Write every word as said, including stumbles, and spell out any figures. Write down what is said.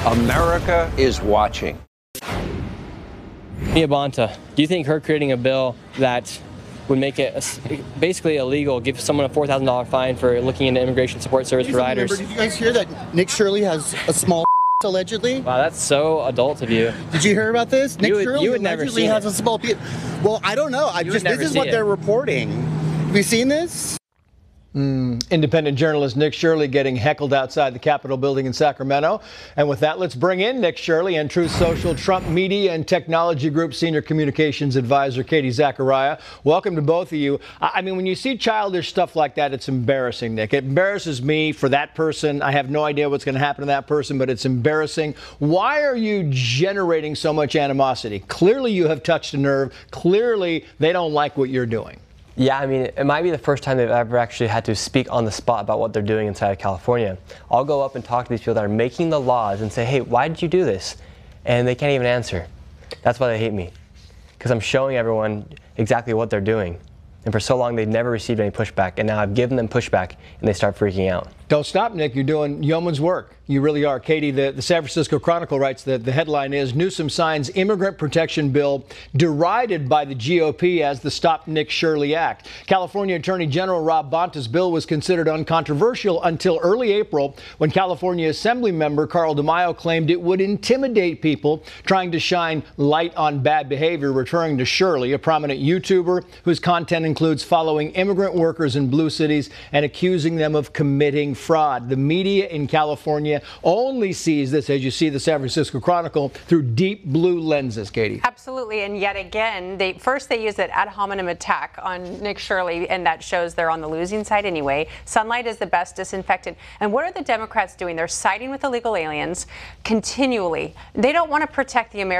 America is watching. Mia Bonta, do you think her creating a bill that would make it basically illegal, give someone a four thousand dollars fine for looking into immigration support service providers? Remember, did you guys hear that Nick Shirley has a small allegedly? Wow, that's so adult of you. Did you hear about this? Nick you would, Shirley you would never allegedly see has it. a small pe- Well, I don't know. I You just would this never is see what it. they're reporting. Have you seen this? Mm, independent journalist Nick Shirley getting heckled outside the Capitol building in Sacramento. And with that, let's bring in Nick Shirley and Truth Social Trump Media and Technology Group Senior Communications Advisor Katie Zachariah. Welcome to both of you. I mean, when you see childish stuff like that, it's embarrassing, Nick. It embarrasses me for that person. I have no idea what's going to happen to that person, but it's embarrassing. Why are you generating so much animosity? Clearly, you have touched a nerve. Clearly, they don't like what you're doing. Yeah, I mean, it might be the first time they've ever actually had to speak on the spot about what they're doing inside of California. I'll go up and talk to these people that are making the laws and say, hey, why did you do this? And they can't even answer. That's why they hate me, because I'm showing everyone exactly what they're doing. And for so long, they've never received any pushback. And now I've given them pushback, and they start freaking out. Don't stop, Nick. You're doing yeoman's work. You really are. Katie, the, the San Francisco Chronicle writes that the headline is Newsom signs immigrant protection bill derided by the G O P as the Stop Nick Shirley Act. California Attorney General Rob Bonta's bill was considered uncontroversial until early April, when California Assembly member Carl DeMaio claimed it would intimidate people trying to shine light on bad behavior, referring to Shirley, a prominent YouTuber whose content includes following immigrant workers in blue cities and accusing them of committing fraud. The media in California only sees this, as you see the San Francisco Chronicle, through deep blue lenses, Katie. Absolutely, and yet again, they first they use an ad hominem attack on Nick Shirley, and that shows they're on the losing side anyway. Sunlight is the best disinfectant. And what are the Democrats doing? They're siding with illegal aliens continually. They don't want to protect the American